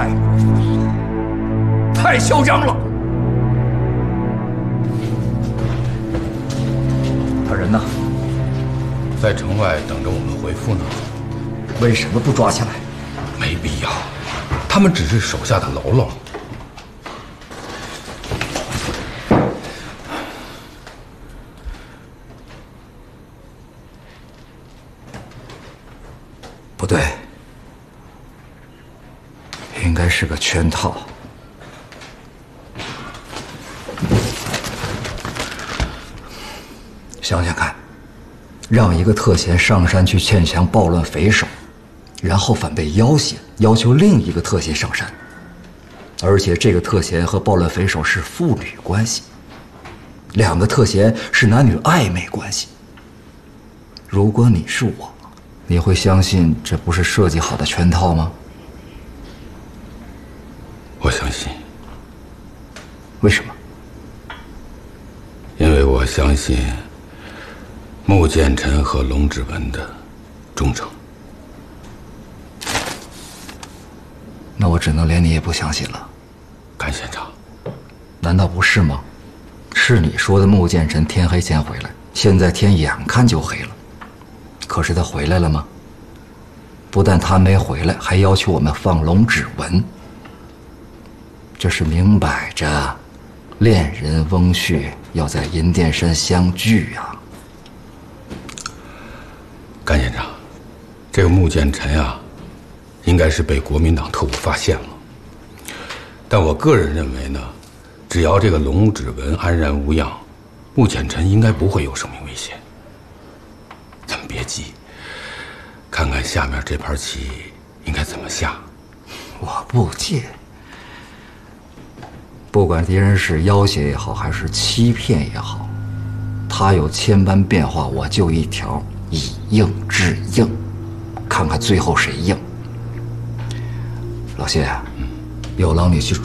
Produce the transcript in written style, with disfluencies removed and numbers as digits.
太嚣张了！他人呢？ 在城外等着我们回复呢。 为什么不抓起来？ 没必要，他们只是手下的喽啰。 不对，应该是个圈套。想想看，让一个特贤上山去劝降暴乱匪首，然后反被要挟，要求另一个特贤上山，而且这个特贤和暴乱匪首是父女关系，两个特贤是男女暧昧关系。如果你是我，你会相信这不是设计好的圈套吗？ 我相信。 为什么？ 因为我相信穆剑臣和龙芷文的忠诚。 那我只能连你也不相信了。 甘县长， 难道不是吗？是你说的穆剑臣天黑前回来，现在天眼看就黑了。可是他回来了吗？不但他没回来，还要求我们放龙芷文。这是明摆着，恋人翁婿要在银殿山相聚啊！ 甘县长，这个穆剑臣啊，应该是被国民党特务发现了。但我个人认为呢，只要这个龙芷文安然无恙，穆剑臣应该不会有生命危险。咱们别急，看看下面这盘棋应该怎么下。 我不急。不管敌人是要挟也好，还是欺骗也好，他有千般变化，我就一条：以硬制硬，看看最后谁硬。老谢，有劳你去